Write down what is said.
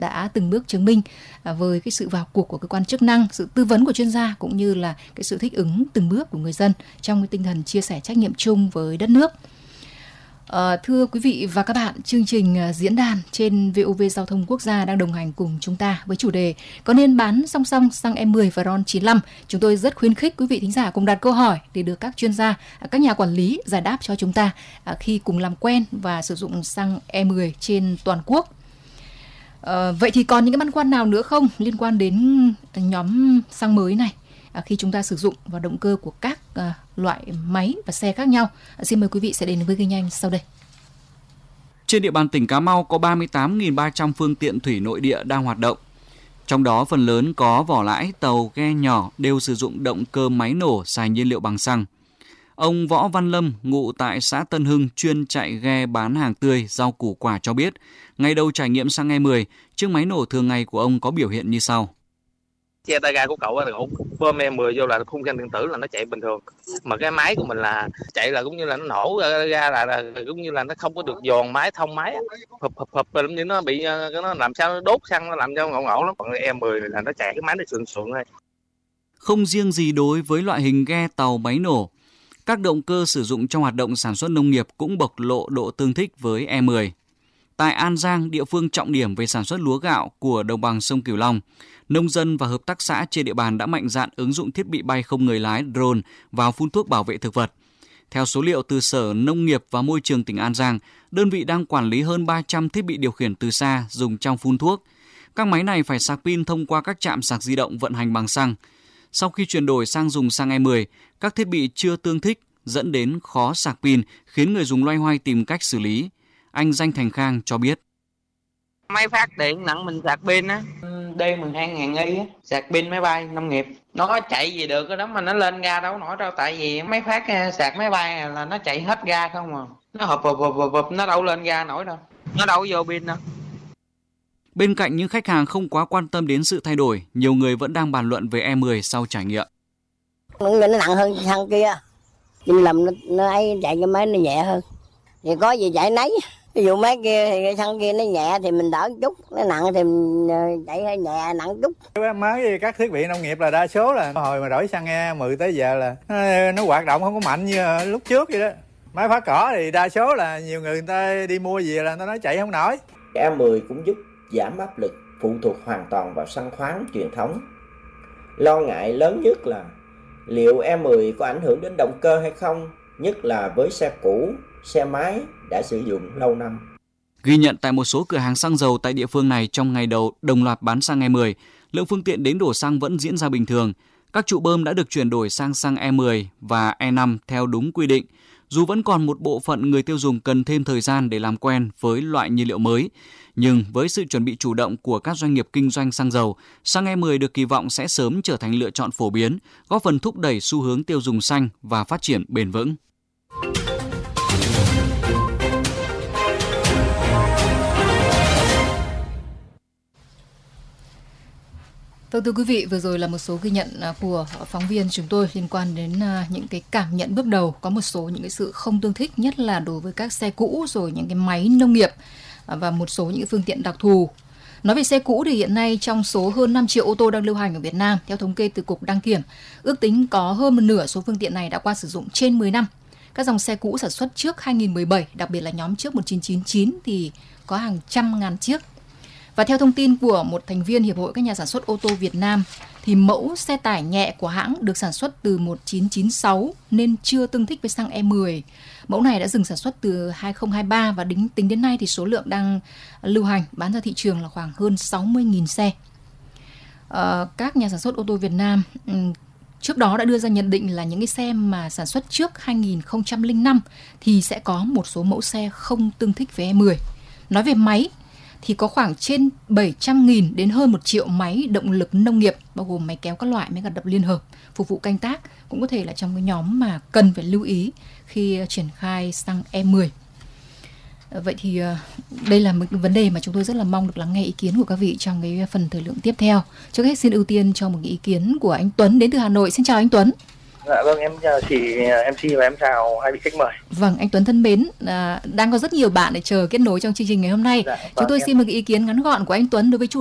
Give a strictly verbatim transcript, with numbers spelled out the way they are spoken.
đã từng bước chứng minh với cái sự vào cuộc của cơ quan chức năng, sự tư vấn của chuyên gia cũng như là cái sự thích ứng từng bước của người dân trong cái tinh thần chia sẻ trách nhiệm chung với đất nước. À, thưa quý vị và các bạn, chương trình diễn đàn trên vê o vê Giao thông Quốc gia đang đồng hành cùng chúng ta với chủ đề có nên bán song song xăng E mười và RON chín mươi lăm. Chúng tôi rất khuyến khích quý vị thính giả cùng đặt câu hỏi để được các chuyên gia, các nhà quản lý giải đáp cho chúng ta khi cùng làm quen và sử dụng xăng E mười trên toàn quốc. À, vậy thì còn những cái băn khoăn nào nữa không liên quan đến nhóm xăng mới này à, khi chúng ta sử dụng vào động cơ của các à, loại máy và xe khác nhau? À, xin mời quý vị sẽ đến với ghi nhanh sau đây. Trên địa bàn tỉnh Cà Mau có ba mươi tám nghìn ba trăm phương tiện thủy nội địa đang hoạt động. Trong đó phần lớn có vỏ lãi, tàu, ghe nhỏ đều sử dụng động cơ máy nổ xài nhiên liệu bằng xăng. Ông Võ Văn Lâm, ngụ tại xã Tân Hưng, chuyên chạy ghe bán hàng tươi, rau củ quả cho biết, ngày đầu trải nghiệm xăng E mười, chiếc máy nổ thường ngày của ông có biểu hiện như sau. Xe tay ga của cậu là cậu bơm E mười vô là khung xăng điện tử là nó chạy bình thường, mà cái máy của mình là chạy là cũng như là nó nổ ra là, là cũng như là nó không có được giòn máy, thông máy, hụp hụp hụp rồi như nó bị nó làm sao nó đốt xăng, nó làm cho ngộ ngộ lắm. Còn E mười là nó chạy cái máy nó sườn sườn thôi. Không riêng gì đối với loại hình ghe, tàu, máy nổ, các động cơ sử dụng trong hoạt động sản xuất nông nghiệp cũng bộc lộ độ tương thích với E mười. Tại An Giang, địa phương trọng điểm về sản xuất lúa gạo của đồng bằng sông Cửu Long, nông dân và hợp tác xã trên địa bàn đã mạnh dạn ứng dụng thiết bị bay không người lái drone vào phun thuốc bảo vệ thực vật. Theo số liệu từ Sở Nông nghiệp và Môi trường tỉnh An Giang, đơn vị đang quản lý hơn ba trăm thiết bị điều khiển từ xa dùng trong phun thuốc. Các máy này phải sạc pin thông qua các trạm sạc di động vận hành bằng xăng. Sau khi chuyển đổi sang dùng xăng E mười, các thiết bị chưa tương thích dẫn đến khó sạc pin, khiến người dùng loay hoay tìm cách xử lý. Anh Danh Thành Khang cho biết. Máy phát điện nặng mình sạc pin á, D mười hai nghìn y á, sạc pin máy bay nông nghiệp. Nó chạy gì được cái đó mà nó lên ga đâu nổi đâu, tại vì máy phát sạc máy bay là nó chạy hết ga không à. Nó hộp hộp hộp hộp, hộp nó đâu lên ga nổi đâu. Nó đâu vô pin đâu. Bên cạnh những khách hàng không quá quan tâm đến sự thay đổi, nhiều người vẫn đang bàn luận về E mười sau trải nghiệm. Nó nặng hơn xăng kia, nhưng làm nó, nó ấy chạy cái máy nó nhẹ hơn. Thì có gì chạy nấy. Ví dụ máy kia thì cái xăng kia nó nhẹ thì mình đỡ chút, nó nặng thì mình chạy hơi nhẹ nặng chút. Cái máy các thiết bị nông nghiệp là đa số là hồi mà đổi xăng E mười tới giờ là nó, nó hoạt động không có mạnh như lúc trước vậy đó. Máy phá cỏ thì đa số là nhiều người người ta đi mua về là người ta nói chạy không nổi. E mười cũng giúp giảm áp lực phụ thuộc hoàn toàn vào xăng khoáng truyền thống. Lo ngại lớn nhất là liệu E mười có ảnh hưởng đến động cơ hay không, nhất là với xe cũ, xe máy đã sử dụng lâu năm. Ghi nhận tại một số cửa hàng xăng dầu tại địa phương này trong ngày đầu đồng loạt bán xăng E mười, lượng phương tiện đến đổ xăng vẫn diễn ra bình thường. Các trụ bơm đã được chuyển đổi sang xăng E mười và E năm theo đúng quy định. Dù vẫn còn một bộ phận người tiêu dùng cần thêm thời gian để làm quen với loại nhiên liệu mới, nhưng với sự chuẩn bị chủ động của các doanh nghiệp kinh doanh xăng dầu, xăng E mười được kỳ vọng sẽ sớm trở thành lựa chọn phổ biến, góp phần thúc đẩy xu hướng tiêu dùng xanh và phát triển bền vững. Vâng, thưa quý vị, vừa rồi là một số ghi nhận của phóng viên chúng tôi liên quan đến những cái cảm nhận bước đầu, có một số những cái sự không tương thích, nhất là đối với các xe cũ rồi những cái máy nông nghiệp và một số những phương tiện đặc thù. Nói về xe cũ thì hiện nay trong số hơn năm triệu ô tô đang lưu hành ở Việt Nam, theo thống kê từ Cục Đăng kiểm, ước tính có hơn một nửa số phương tiện này đã qua sử dụng trên mười năm. Các dòng xe cũ sản xuất trước hai nghìn mười bảy, đặc biệt là nhóm trước một nghìn chín trăm chín mươi chín thì có hàng trăm ngàn chiếc. Và theo thông tin của một thành viên Hiệp hội các nhà sản xuất ô tô Việt Nam, thì mẫu xe tải nhẹ của hãng được sản xuất từ một nghìn chín trăm chín mươi sáu nên chưa tương thích với xăng E mười. Mẫu này đã dừng sản xuất từ hai nghìn không trăm hai mươi ba và tính, tính đến nay thì số lượng đang lưu hành bán ra thị trường là khoảng hơn sáu mươi nghìn xe. À, các nhà sản xuất ô tô Việt Nam trước đó đã đưa ra nhận định là những cái xe mà sản xuất trước hai nghìn không trăm lẻ năm thì sẽ có một số mẫu xe không tương thích với E mười. Nói về máy thì có khoảng trên bảy trăm nghìn đến hơn một triệu máy động lực nông nghiệp, bao gồm máy kéo các loại, máy gặt đập liên hợp, phục vụ canh tác, cũng có thể là trong cái nhóm mà cần phải lưu ý khi triển khai xăng E mười. Vậy thì đây là một vấn đề mà chúng tôi rất là mong được lắng nghe ý kiến của các vị trong cái phần thời lượng tiếp theo. Trước hết xin ưu tiên cho một ý kiến của anh Tuấn đến từ Hà Nội. Xin chào anh Tuấn. Dạ vâng, em chào chị em xê và em chào hai vị khách mời. Vâng, anh Tuấn thân mến, à, đang có rất nhiều bạn để chờ kết nối trong chương trình ngày hôm nay. Dạ, Chúng vâng, tôi em... xin một cái ý kiến ngắn gọn của anh Tuấn đối với chủ